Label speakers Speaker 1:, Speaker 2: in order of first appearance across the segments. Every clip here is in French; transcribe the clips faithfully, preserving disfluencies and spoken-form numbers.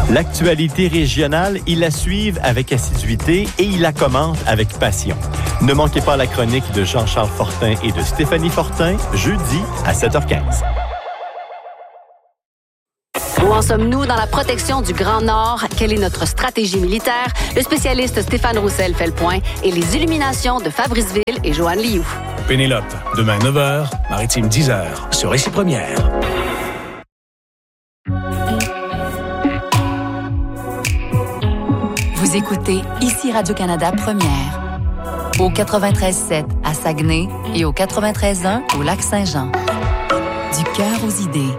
Speaker 1: L'actualité régionale, ils la suivent avec assiduité et ils la commentent avec passion. Ne manquez pas la chronique de Jean-Charles Fortin et de Stéphanie Fortin, jeudi à sept heures quinze.
Speaker 2: Où en sommes-nous dans la protection du Grand Nord? Quelle est notre stratégie militaire? Le spécialiste Stéphane Roussel fait le point et les illuminations de Fabrice Ville et Joanne Lioux.
Speaker 3: Pénélope, demain neuf heures, Maritime dix heures, sur Récit Première.
Speaker 4: Vous écoutez ici Radio-Canada Première. Au quatre-vingt-treize sept à Saguenay et au quatre-vingt-treize un au Lac-Saint-Jean. Du cœur aux idées.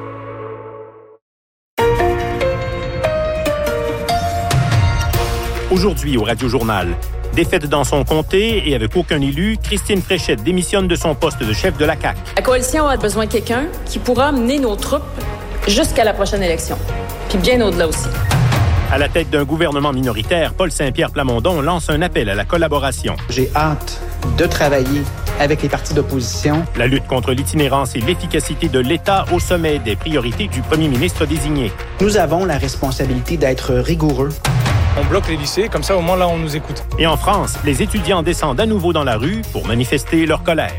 Speaker 1: Aujourd'hui au Radio-Journal, défaite dans son comté et avec aucun élu, Christine Fréchette démissionne de son poste de chef de la C A Q.
Speaker 5: La coalition a besoin de quelqu'un qui pourra mener nos troupes jusqu'à la prochaine élection, puis bien au-delà aussi.
Speaker 1: À la tête d'un gouvernement minoritaire, Paul Saint-Pierre Plamondon lance un appel à la collaboration.
Speaker 6: J'ai hâte de travailler avec les partis d'opposition.
Speaker 1: La lutte contre l'itinérance et l'efficacité de l'État au sommet des priorités du premier ministre désigné.
Speaker 6: Nous avons la responsabilité d'être rigoureux.
Speaker 7: On bloque les lycées, comme ça au moins là on nous écoute.
Speaker 1: Et en France, les étudiants descendent à nouveau dans la rue pour manifester leur colère.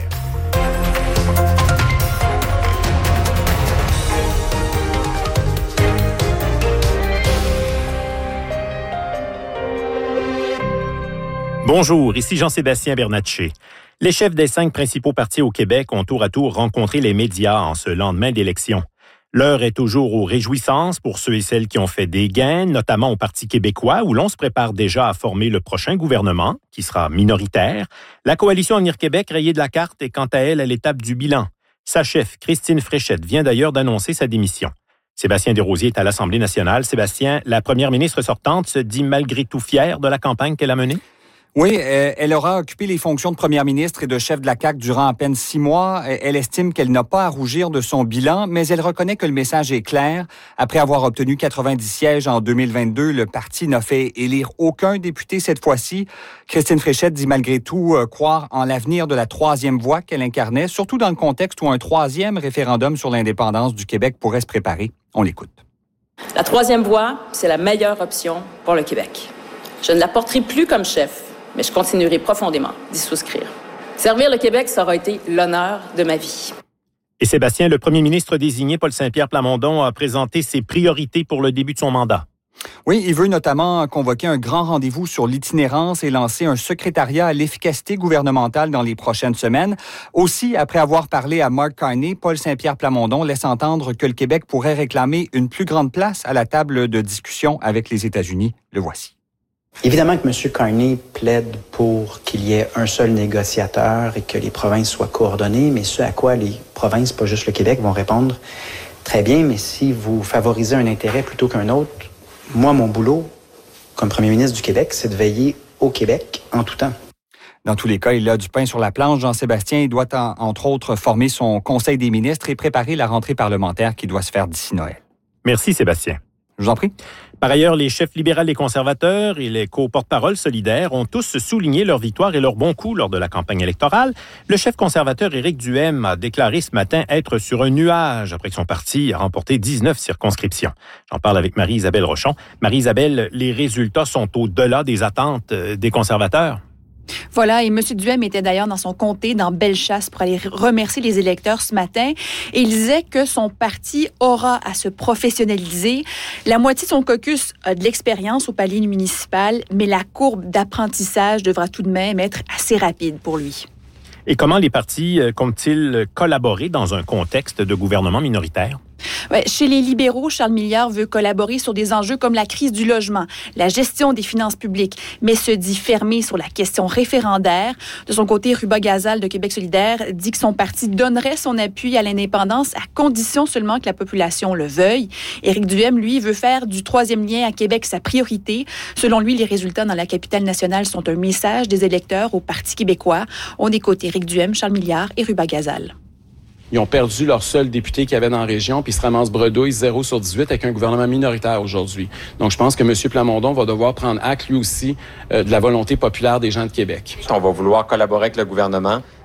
Speaker 1: Bonjour, ici Jean-Sébastien Bernatchez. Les chefs des cinq principaux partis au Québec ont tour à tour rencontré les médias en ce lendemain d'élection. L'heure est toujours aux réjouissances pour ceux et celles qui ont fait des gains, notamment au Parti québécois, où l'on se prépare déjà à former le prochain gouvernement, qui sera minoritaire. La coalition Avenir Québec, rayée de la carte, est quant à elle à l'étape du bilan. Sa chef, Christine Fréchette, vient d'ailleurs d'annoncer sa démission. Sébastien Desrosiers est à l'Assemblée nationale. Sébastien, la première ministre sortante se dit malgré tout fière de la campagne qu'elle a menée?
Speaker 8: Oui, euh, elle aura occupé les fonctions de première ministre et de chef de la C A Q durant à peine six mois. Elle estime qu'elle n'a pas à rougir de son bilan, mais elle reconnaît que le message est clair. Après avoir obtenu quatre-vingt-dix sièges en deux mille vingt-deux, le parti n'a fait élire aucun député cette fois-ci. Christine Fréchette dit malgré tout euh, croire en l'avenir de la troisième voie qu'elle incarnait, surtout dans le contexte où un troisième référendum sur l'indépendance du Québec pourrait se préparer. On l'écoute.
Speaker 5: La troisième voie, c'est la meilleure option pour le Québec. Je ne la porterai plus comme chef, mais je continuerai profondément d'y souscrire. Servir le Québec, ça aura été l'honneur de ma vie.
Speaker 1: Et Sébastien, le premier ministre désigné, Paul Saint-Pierre Plamondon, a présenté ses priorités pour le début de son mandat.
Speaker 8: Oui, il veut notamment convoquer un grand rendez-vous sur l'itinérance et lancer un secrétariat à l'efficacité gouvernementale dans les prochaines semaines. Aussi, après avoir parlé à Mark Carney, Paul Saint-Pierre Plamondon laisse entendre que le Québec pourrait réclamer une plus grande place à la table de discussion avec les États-Unis. Le voici.
Speaker 6: Évidemment que M. Carney plaide pour qu'il y ait un seul négociateur et que les provinces soient coordonnées, mais ce à quoi les provinces, pas juste le Québec, vont répondre très bien, mais si vous favorisez un intérêt plutôt qu'un autre, moi, mon boulot, comme premier ministre du Québec, c'est de veiller au Québec en tout temps.
Speaker 8: Dans tous les cas, il a du pain sur la planche. Jean-Sébastien il doit, en, entre autres, former son Conseil des ministres et préparer la rentrée parlementaire qui doit se faire d'ici Noël.
Speaker 1: Merci, Sébastien.
Speaker 8: Je vous en prie.
Speaker 1: Par ailleurs, les chefs libéraux et conservateurs et les co-porte-parole solidaires ont tous souligné leur victoire et leur bon coup lors de la campagne électorale. Le chef conservateur Éric Duhaime a déclaré ce matin être sur un nuage après que son parti a remporté dix-neuf circonscriptions. J'en parle avec Marie-Isabelle Rochon. Marie-Isabelle, les résultats sont au-delà des attentes des conservateurs.
Speaker 9: Voilà, et M. Duhaime était d'ailleurs dans son comté, dans Bellechasse, pour aller remercier les électeurs ce matin. Et il disait que son parti aura à se professionnaliser. La moitié de son caucus a de l'expérience au palier municipal, mais la courbe d'apprentissage devra tout de même être assez rapide pour lui.
Speaker 1: Et comment les partis comptent-ils collaborer dans un contexte de gouvernement minoritaire?
Speaker 9: Ouais, chez les libéraux, Charles Milliard veut collaborer sur des enjeux comme la crise du logement, la gestion des finances publiques, mais se dit fermé sur la question référendaire. De son côté, Ruba Gazal de Québec solidaire dit que son parti donnerait son appui à l'indépendance à condition seulement que la population le veuille. Éric Duhaime, lui, veut faire du troisième lien à Québec sa priorité. Selon lui, les résultats dans la capitale nationale sont un message des électeurs au Parti québécois. On écoute Éric Duhaime, Charles Milliard et Ruba Gazal.
Speaker 10: Ils ont perdu leur seul député qu'ils avaient dans la région, puis ils se ramassent bredouille zéro sur dix-huit avec un gouvernement minoritaire aujourd'hui. Donc, je pense que M. Plamondon va devoir prendre acte, lui aussi, euh, de la volonté populaire des gens de Québec.
Speaker 11: On va vouloir collaborer avec le gouvernement,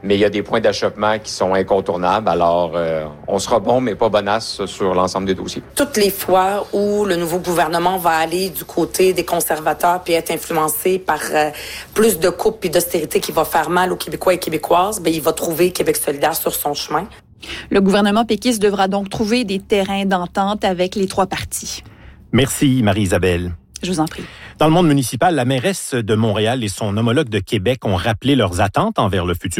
Speaker 11: mais il y a des points d'achoppement qui sont incontournables. Alors, euh, on sera bon, mais pas bonasse sur l'ensemble des dossiers.
Speaker 12: Toutes les fois où le nouveau gouvernement va aller du côté des conservateurs puis être influencé par euh, plus de coupes puis d'austérité qui va faire mal aux Québécois et Québécoises, bien, il va trouver Québec solidaire sur son chemin.
Speaker 9: Le gouvernement péquiste devra donc trouver des terrains d'entente avec les trois partis.
Speaker 1: Merci, Marie-Isabelle.
Speaker 9: Je vous en prie.
Speaker 1: Dans le monde municipal, la mairesse de Montréal et son homologue de Québec ont rappelé leurs attentes envers le futur